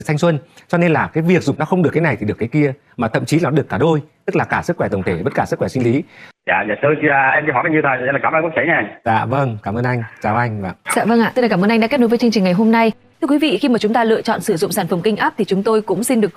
thanh xuân. Cho nên là cái việc dùng nó không được cái này thì được cái kia, mà thậm chí là nó được cả đôi, tức là cả sức khỏe tổng thể, bất cả sức khỏe sinh lý. Dạ em chỉ hỏi bao nhiêu thôi, nên là cảm ơn bác sĩ nha. Dạ vâng, cảm ơn anh, chào anh. Dạ vâng ạ, tôi cảm ơn anh đã kết nối với chương trình ngày hôm nay. Thưa quý vị, khi mà chúng ta lựa chọn sử dụng sản phẩm Kinh Up thì chúng tôi cũng xin được